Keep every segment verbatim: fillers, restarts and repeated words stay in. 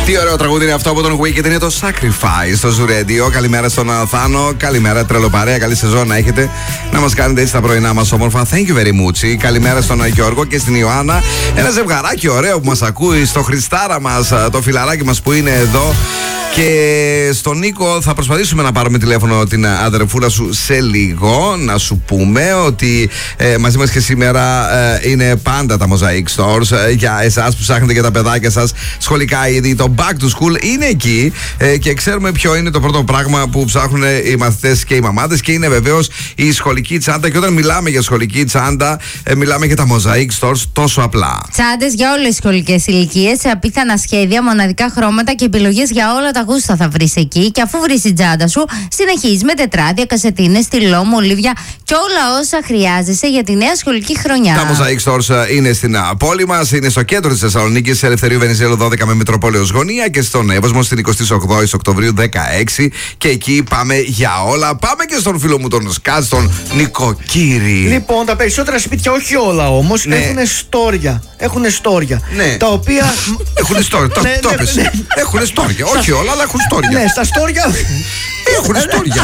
Τι ωραίο τραγούδι είναι αυτό από τον Wicked, είναι το Sacrifice στο Zoo Radio. Καλημέρα στον Θάνο, καλημέρα τρελοπαρέα, καλή σεζόν να έχετε. Να μας κάνετε έτσι τα πρωινά μας όμορφα. Thank you very much. Καλημέρα στον Γιώργο και στην Ιωάννα. Ένα ζευγαράκι ωραίο που μας ακούει, στο Χριστάρα μας, το φιλαράκι μας που είναι εδώ. Και στον Νίκο θα προσπαθήσουμε να πάρουμε τηλέφωνο την αδερφούλα σου σε λίγο. Να σου πούμε ότι ε, μαζί μας και σήμερα ε, είναι πάντα τα Mosaic Stores. ε, Για εσάς που ψάχνετε για τα παιδάκια σας σχολικά είδη, το Back to School είναι εκεί. ε, Και ξέρουμε ποιο είναι το πρώτο πράγμα που ψάχνουν οι μαθητές και οι μαμάδες. Και είναι βεβαίως η σχολική τσάντα. Και όταν μιλάμε για σχολική τσάντα, ε, μιλάμε για τα Mosaic Stores τόσο απλά. Τσάντες για όλες τις σχολικές ηλικίες, σε απίθανα σχέδια, μοναδικά χρώματα και επιλογές για όλα τα γούστα θα βρεις εκεί. Και αφού βρεις την τσάντα σου, συνεχίζεις με τετράδια, κασετίνες, στυλό, μολύβια και όλα όσα χρειάζεσαι για τη νέα σχολική χρονιά. Τα Mosaic Stores είναι στην πόλη μας, είναι στο κέντρο της Θεσσαλονίκης, σε Ελευθερίου Βενιζέλου δώδεκα με Μητροπόλεως γωνία, και στον Εύωσμο στην εικοστή όγδοη Οκτωβρίου δεκαέξι. Και εκεί πάμε για όλα. Πάμε και στον φίλο μου τον Σκάτ, τον Νικοκύρη. Λοιπόν, τα περισσότερα σπίτια, όχι όλα όμως, ναι. έχουν στόρια. Έχουν στόρια. Ναι. Τα οποία. Έχουν στόρια. Το, ναι, το ναι, πες. ναι. Έχουν στόρια. Όχι όλα, αλλά έχουν στόρια. Ναι, στα στόρια. Έχουν στόρια.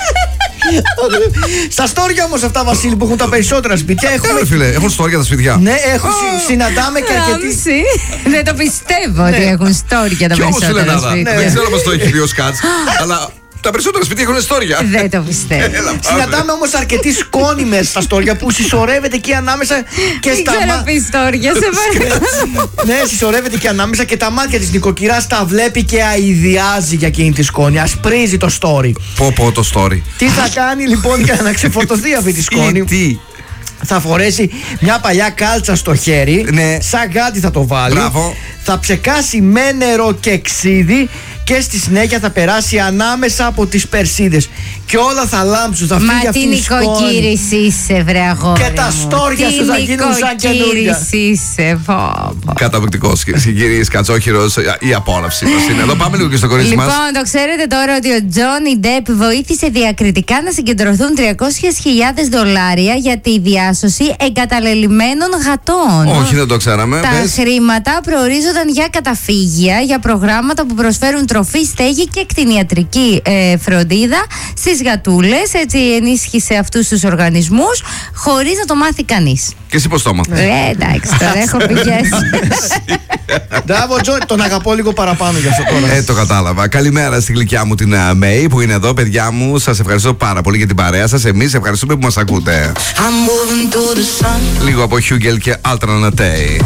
Στα στόρια όμως αυτά, Βασίλη, που έχουν τα περισσότερα σπίτια. Έχουμε... φίλε, έχουν στόρια τα σπίτια. Ναι, έχω, oh. συναντάμε και αρκετοί. Δεν το πιστεύω ότι έχουν στόρια τα περισσότερα σπίτια. Δεν ξέρω πώς το έχει πει ο Σκάτς, αλλά τα περισσότερα σπίτια έχουν στόρια. Δεν το πιστεύω. Συναντάμε όμως αρκετοί σκόνοι μέσα στα στόρια που συσσωρεύεται εκεί ανάμεσα και στα μάτια. Δεν ξέρω στόρια, σε παρακαλώ. Ναι, συσσωρεύεται και ανάμεσα και τα μάτια της νοικοκυράς τα βλέπει και αηδιάζει για εκείνη τη σκόνη. Ασπρίζει το story. Πω πω το story. Τι θα κάνει λοιπόν για να ξεφορτωθεί αυτή τη σκόνη? Τι? Θα φορέσει μια παλιά κάλτσα στο χέρι, ναι. σαν γάτι θα το βάλει. Μπράβο. Θα ψεκάσει με νερό και ξύδι και στη συνέχεια θα περάσει ανάμεσα από τις περσίδες. Και όλα θα λάμψουν, θα φύγει αυτή η σκόνη. Μα τι νοικοκύρης είσαι, βρε αγόρι. Και τα στόρια σου θα γίνουν σαν καινούρια. Τι νοικοκύρης είσαι, πω. Καταπληκτικός, κύριε Σκατσόχυρος, η απόλαυση μας είναι. Εδώ πάμε λίγο και στο κορίτσι μας. Λοιπόν, το ξέρετε τώρα ότι ο Τζόνι Ντεπ βοήθησε διακριτικά να συγκεντρωθούν τριακόσιες χιλιάδες δολάρια για τη διάσωση εγκαταλελειμμένων γατών. Όχι, δεν το ξέραμε. Τα Πες. χρήματα προορίζονταν για καταφύγια, για προγράμματα που προσφέρουν τροφή, στέγη και κτηνιατρική ε, φροντίδα στις γατούλες. Έτσι ενίσχυσε αυτούς τους οργανισμούς χωρίς να το μάθει κανείς. Και εσύ πώς το έμαθες? Ε, εντάξει, τώρα έχω πηγές. Μπράβο, Τζόνι, τον αγαπώ λίγο παραπάνω για αυτό τώρα. Ε, το κατάλαβα. Καλημέρα στη γλυκιά μου την uh, Μέη που είναι εδώ, παιδιά μου. Σας ευχαριστώ πάρα πολύ για την παρέα σας. Εμείς ευχαριστούμε που μας ακούτε. Λίγο από Χιούγκελ και Alternate.